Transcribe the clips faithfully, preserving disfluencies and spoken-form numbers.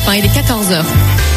Europe un, il est quatorze heures.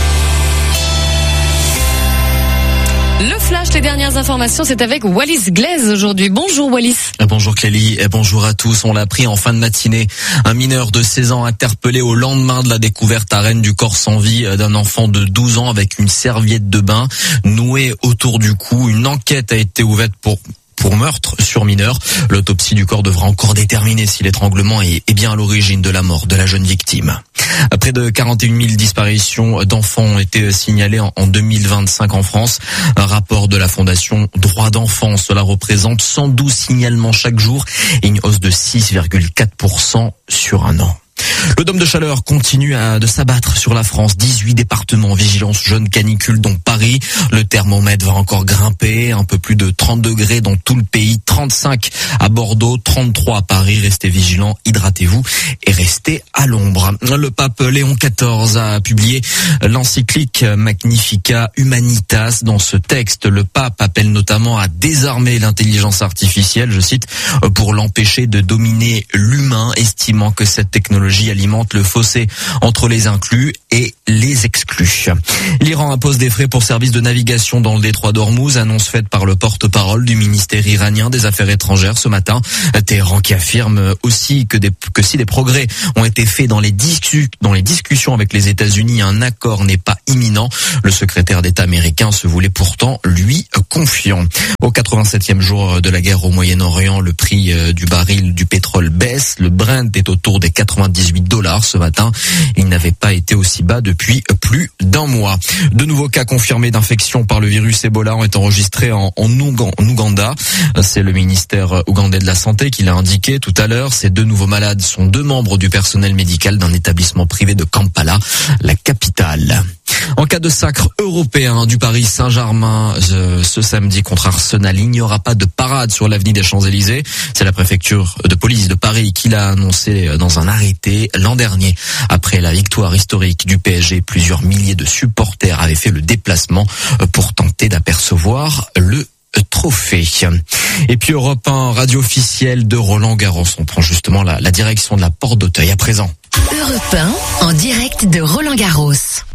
Le flash, les dernières informations, c'est avec Wallis Glaise aujourd'hui. Bonjour Wallis. Bonjour Clélie et bonjour à tous. On l'a appris en fin de matinée. Un mineur de seize ans interpellé au lendemain de la découverte à Rennes du corps sans vie d'un enfant de douze ans avec une serviette de bain nouée autour du cou. Une enquête a été ouverte pour pour meurtre sur mineur. L'autopsie du corps devra encore déterminer si l'étranglement est, est bien à l'origine de la mort de la jeune victime. Près de quarante et une mille disparitions d'enfants ont été signalées en, en deux mille vingt-cinq en France. Un rapport de la Fondation Droits d'enfants, cela représente cent douze signalements chaque jour et une hausse de six virgule quatre pour cent sur un an. Le dôme de chaleur continue à, de s'abattre sur la France. dix-huit départements en vigilance jaune canicule, dont Paris. Le thermomètre va encore grimper. Un peu plus de trente degrés dans tout le pays. trente-cinq à Bordeaux, trente-trois à Paris. Restez vigilants, hydratez-vous et restez à l'ombre. Le pape Léon quatorze a publié l'encyclique Magnificat Humanitas. Dans ce texte, le pape appelle notamment à désarmer l'intelligence artificielle, je cite, pour l'empêcher de dominer l'humain, estimant que cette technologie alimente le fossé entre les inclus et les exclus. L'Iran impose des frais pour services de navigation dans le détroit d'Ormuz, annonce faite par le porte-parole du ministère iranien des Affaires étrangères ce matin. Téhéran qui affirme aussi que, des, que si des progrès ont été faits dans les, discu, dans les discussions avec les États-Unis, un accord n'est pas imminent. Le secrétaire d'État américain se voulait pourtant, lui, confiant. Au quatre-vingt-septième jour de la guerre au Moyen-Orient, le prix du baril du pétrole baisse. Le Brent est autour des quatre-vingt-dix-huit dollars ce matin. Il n'avait pas été aussi bas depuis plus d'un mois. De nouveaux cas confirmés d'infection par le virus Ebola ont été enregistrés en, en Ouganda. C'est le ministère ougandais de la Santé qui l'a indiqué tout à l'heure. Ces deux nouveaux malades sont deux membres du personnel médical d'un établissement privé de Kampala, la capitale. En cas de sacre européen du Paris Saint-Germain euh, ce samedi contre Arsenal, il n'y aura pas de parade sur l'avenue des Champs-Élysées. C'est la préfecture de police de Paris qui l'a annoncé dans un arrêté l'an dernier. Après la victoire historique du P S G, plusieurs milliers de supporters avaient fait le déplacement pour tenter d'apercevoir le trophée. Et puis Europe un, radio officielle de Roland Garros. On prend justement la, la direction de la porte d'Auteuil à présent. Europe un en direct de Roland Garros.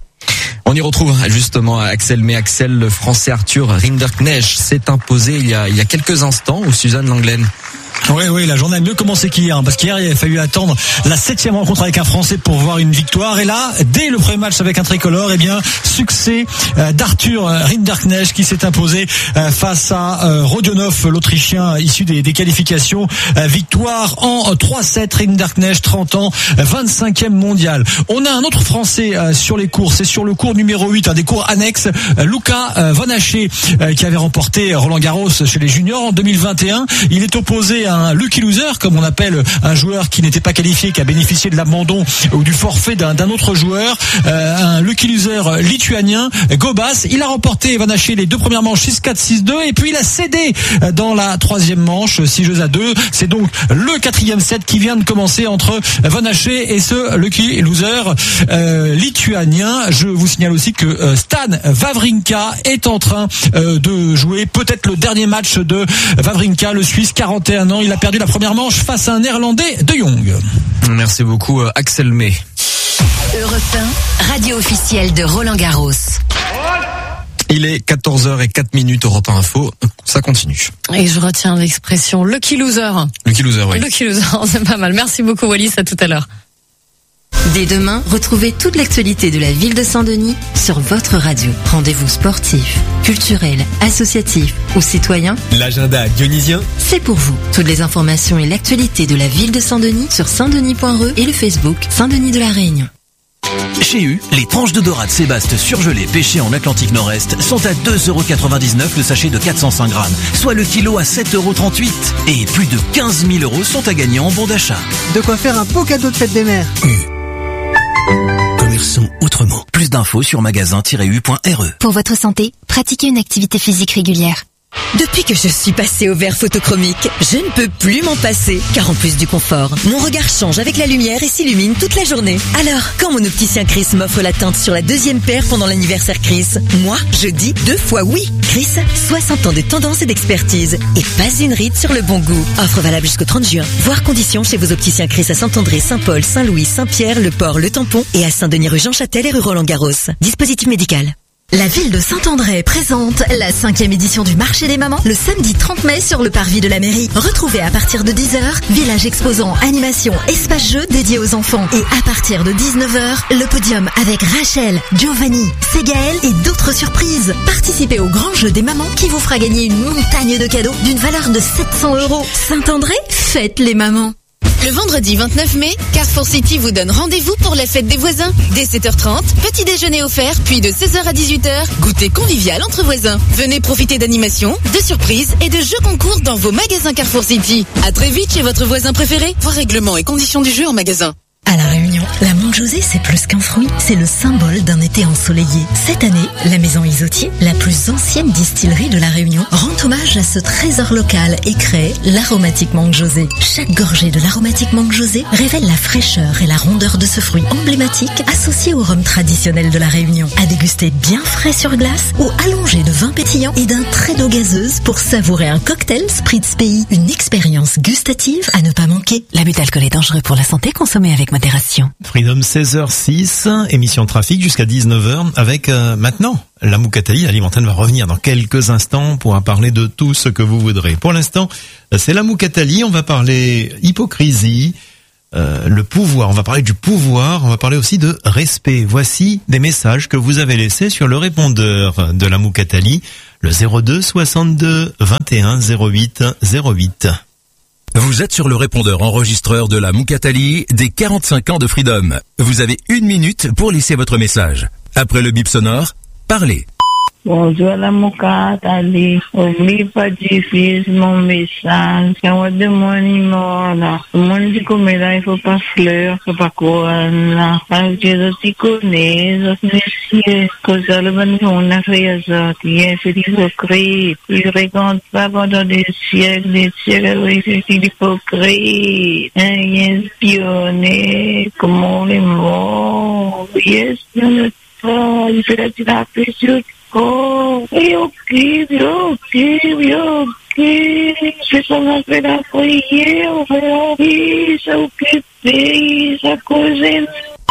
On y retrouve justement Axel May. Axel, le Français Arthur Rinderknecht s'est imposé il y a, il y a quelques instants où Suzanne Langlaine. Oui, oui, la journée a mieux commencé qu'hier, hein, parce qu'hier, il a fallu attendre la septième rencontre avec un Français pour voir une victoire. Et là, dès le premier match avec un tricolore, eh bien, succès euh, d'Arthur Rinderknecht qui s'est imposé euh, face à euh, Rodionov, l'Autrichien issu des, des qualifications. Euh, victoire en trois sept, Rinderknecht, trente ans, vingt-cinquième mondial. On a un autre Français euh, sur les cours, c'est sur le cours numéro huit, un des cours annexes, euh, Luca euh, Van Haché, euh, qui avait remporté Roland Garros chez les juniors en deux mille vingt et un. Il est opposé à un lucky loser, comme on appelle un joueur qui n'était pas qualifié, qui a bénéficié de l'abandon ou du forfait d'un, d'un autre joueur, euh, un lucky loser lituanien, Gobas. Il a remporté, Van Haché, les deux premières manches six quatre six deux, et puis il a cédé dans la troisième manche six jeux à deux. C'est donc le quatrième set qui vient de commencer entre Van Haché et ce lucky loser euh, lituanien. Je vous signale aussi que euh, Stan Wawrinka est en train euh, de jouer peut-être le dernier match de Wawrinka, le Suisse, quarante et un ans. Il a perdu la première manche face à un Néerlandais, De Jong. Merci beaucoup Axel May. Europe un, radio officielle de Roland Garros. Il est quatorze heures zéro quatre minutes, Europe un Info, ça continue. Et je retiens l'expression lucky loser. Lucky loser, oui. Lucky loser, c'est pas mal. Merci beaucoup Wallis, à tout à l'heure. Dès demain, retrouvez toute l'actualité de la ville de Saint-Denis sur votre radio. Rendez-vous sportif, culturel, associatif ou citoyen. L'agenda dionysien, c'est pour vous. Toutes les informations et l'actualité de la ville de Saint-Denis sur saint denis point r e et le Facebook Saint-Denis de la Réunion. Chez U, les tranches de dorade Sébaste surgelées pêchées en Atlantique Nord-Est sont à deux euros quatre-vingt-dix-neuf le sachet de quatre cent cinq grammes, soit le kilo à sept euros trente-huit. Et plus de quinze mille euros sont à gagner en bon d'achat. De quoi faire un beau cadeau de fête des mères. U. Commerçons autrement. Plus d'infos sur magasin tiret u point r e. Pour votre santé, pratiquez une activité physique régulière. Depuis que je suis passée au verre photochromique, je ne peux plus m'en passer. Car en plus du confort, mon regard change avec la lumière et s'illumine toute la journée. Alors, quand mon opticien Chris m'offre la teinte sur la deuxième paire pendant l'anniversaire Chris, moi, je dis deux fois oui. Chris, soixante ans de tendance et d'expertise. Et pas une ride sur le bon goût. Offre valable jusqu'au trente juin. Voir conditions chez vos opticiens Chris à Saint-André, Saint-Paul, Saint-Louis, Saint-Pierre, Le Port, Le Tampon et à Saint-Denis rue Jean Châtel et rue Roland-Garros. Dispositif médical. La ville de Saint-André présente la cinquième édition du marché des mamans le samedi trente mai sur le parvis de la mairie. Retrouvez à partir de dix heures, village exposant, animation, espace jeu dédié aux enfants. Et à partir de dix-neuf heures, le podium avec Rachel, Giovanni, Ségaël et d'autres surprises. Participez au grand jeu des mamans qui vous fera gagner une montagne de cadeaux d'une valeur de sept cents euros. Saint-André, faites les mamans. Le vendredi vingt-neuf mai, Carrefour City vous donne rendez-vous pour la fête des voisins. Dès sept heures trente, petit déjeuner offert, puis de seize heures à dix-huit heures, goûter convivial entre voisins. Venez profiter d'animations, de surprises et de jeux concours dans vos magasins Carrefour City. À très vite chez votre voisin préféré. Voir règlements et conditions du jeu en magasin. À La Réunion, la Monte José, c'est plus qu'un fruit, c'est le symbole d'un été ensoleillé. Cette année, la maison Isotier, la plus ancienne distillerie de La Réunion, rend hommage à ce trésor local et crée l'aromatique Monte José. Chaque gorgée de l'aromatique Monte José révèle la fraîcheur et la rondeur de ce fruit emblématique associé au rhum traditionnel de La Réunion. À déguster bien frais sur glace ou allongé de vin pétillant et d'un trait d'eau gazeuse pour savourer un cocktail Spritz Pays. Une expérience gustative à ne pas manquer. L'abus d'alcool est dangereux pour la santé, consommé avec modération. Freedom seize heures six, émission trafic jusqu'à dix-neuf heures avec euh, maintenant la Moukatali. La Libre Antenne va revenir dans quelques instants pour parler de tout ce que vous voudrez. Pour l'instant, c'est la Moukatali. On va parler hypocrisie, euh, le pouvoir. On va parler du pouvoir. On va parler aussi de respect. Voici des messages que vous avez laissés sur le répondeur de la Moukatali, le zéro deux soixante-deux vingt et un zéro huit zéro huit. Vous êtes sur le répondeur enregistreur de la Moukatali des quarante-cinq ans de Freedom. Vous avez une minute pour laisser votre message. Après le bip sonore, parlez. Bonjour la Moukatali. Oublie pas diffuser mon message. Quand on demande numéro là, le monde dit comme là, il faut pas fleur, il faut pas couronne là. Parce que je t'y connais, je monsieur, que ça le bon on a fait ça, qui est fait hypocrite. Il regarde pas pendant des siècles, des siècles, il fait hypocrite. Hein, il espionné, comment on est mort, il espionne pas, il fait la thérapie. Oh, et ok, ok, ok, c'est ça m'a fait la prière, on fait la vie, ça occupé, ça causait.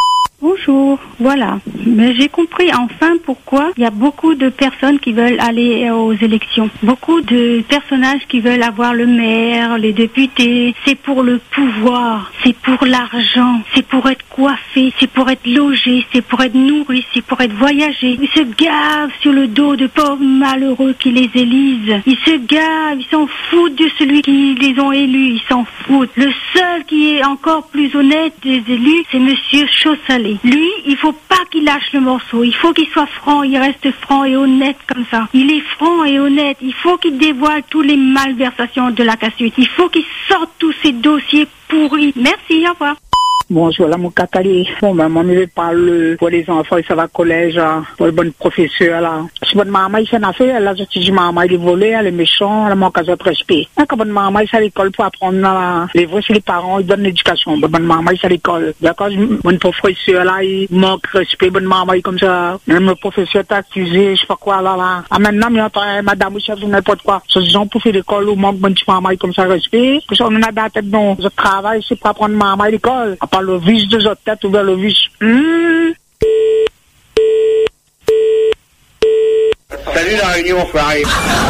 Bonjour, voilà. Mais j'ai compris enfin pourquoi il y a beaucoup de personnes qui veulent aller aux élections. Beaucoup de personnages qui veulent avoir le maire, les députés. C'est pour le pouvoir, c'est pour l'argent, c'est pour être coiffé, c'est pour être logé, c'est pour être nourri, c'est pour être voyagé. Ils se gavent sur le dos de pauvres malheureux qui les élisent. Ils se gavent, ils s'en foutent de celui qui les ont élus, ils s'en foutent. Le seul qui est encore plus honnête des élus, c'est Monsieur Chaussalet. Lui, il faut pas qu'il lâche le morceau. Il faut qu'il soit franc, il reste franc et honnête comme ça. Il est franc et honnête. Il faut qu'il dévoile tous les malversations de la cassette. Il faut qu'il sorte tous ces dossiers pourris. Merci, au revoir. Bonjour, la Moukatali. Bon, ben, moi, je parle pour les enfants, ils savent à collège, pour le bon professeur, là. Si votre maman, il fait une affaire, là, je te dis, maman, il est volé, elle est méchant, elle manque à votre respect. Quand votre maman, il s'est à l'école pour apprendre, là, les vrais, c'est les parents, ils donnent l'éducation. Bonne maman, il s'est à l'école. D'accord? Mon professeur, là, il manque respect, bonne maman, il comme ça. Même le professeur t'a accusé, je sais pas quoi, là, là. Ah, maintenant, il entend, madame, ou chef, ou n'importe quoi. Ce genre, pour faire l'école, ou manque bonne maman, il comme ça, respect. Que ça, on a dans la tête, non. Je travaille, c'est pour apprendre maman à l'école. Le vice de notre tête ou vers le vice. Mmh. Salut la Réunion, frère.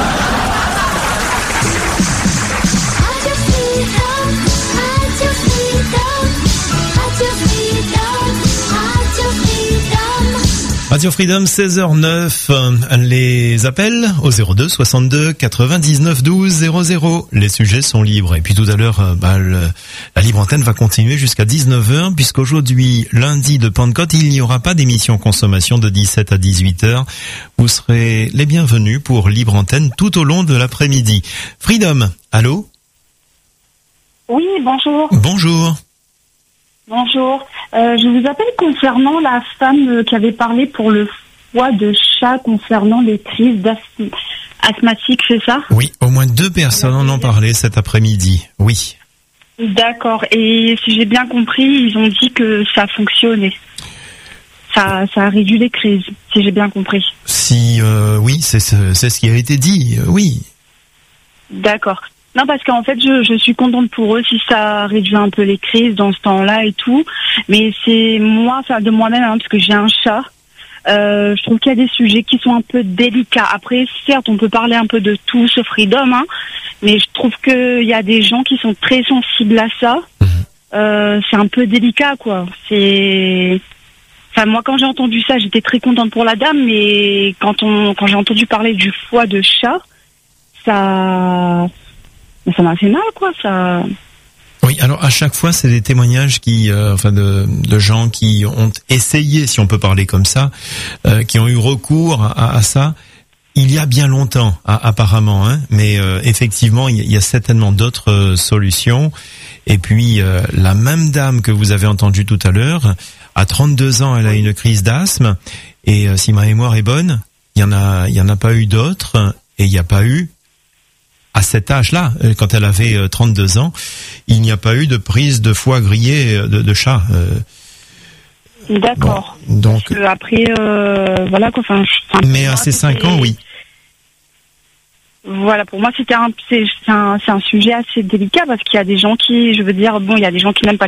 Radio Freedom seize heures neuf, les appels au zéro deux soixante-deux quatre-vingt-dix-neuf douze zéro zéro. Les sujets sont libres. Et puis tout à l'heure, bah, le, la Libre Antenne va continuer jusqu'à dix-neuf heures, puisqu'aujourd'hui, lundi de Pentecôte, il n'y aura pas d'émission consommation de dix-sept à dix-huit heures. Vous serez les bienvenus pour Libre Antenne tout au long de l'après-midi. Freedom, allô? Oui, bonjour. Bonjour. Bonjour, euh, je vous appelle concernant la femme qui avait parlé pour le foie de chat concernant les crises asthmatique, c'est ça? Oui, au moins deux personnes en ont parlé cet après-midi. Oui. D'accord. Et si j'ai bien compris, ils ont dit que ça fonctionnait. Ça, ça a réduit les crises, si j'ai bien compris. Si, euh, oui, c'est, c'est ce qui a été dit, euh, oui. D'accord. Non, parce qu'en fait, je, je suis contente pour eux si ça réduit un peu les crises dans ce temps-là et tout. Mais c'est moi, enfin de moi-même, hein, parce que j'ai un chat. Euh, je trouve qu'il y a des sujets qui sont un peu délicats. Après, certes, on peut parler un peu de tout ce freedom, hein, mais je trouve qu'il y a des gens qui sont très sensibles à ça. Euh, c'est un peu délicat, quoi. C'est... Enfin, moi, quand j'ai entendu ça, j'étais très contente pour la dame, mais quand on, quand j'ai entendu parler du foie de chat, ça, ça m'a fait mal, quoi. Ça. Oui, alors à chaque fois, c'est des témoignages qui, euh, enfin, de, de gens qui ont essayé, si on peut parler comme ça, euh, qui ont eu recours à, à ça. Il y a bien longtemps, apparemment, hein, mais euh, effectivement, il y a certainement d'autres euh, solutions. Et puis, euh, la même dame que vous avez entendue tout à l'heure, à trente-deux ans, elle a une crise d'asthme. Et euh, si ma mémoire est bonne, il y en a, il y en a pas eu d'autres, et il n'y a pas eu, à cet âge-là, quand elle avait euh, trente-deux ans, il n'y a pas eu de prise de foie grillé de, de chat. Euh, D'accord. Bon, donc, Parce que après, euh, voilà quoi. Enfin, mais à ces cinq ans, oui. Voilà, pour moi, c'était un, c'est, c'est un, c'est un sujet assez délicat parce qu'il y a des gens qui, je veux dire, bon, il y a des gens qui n'aiment pas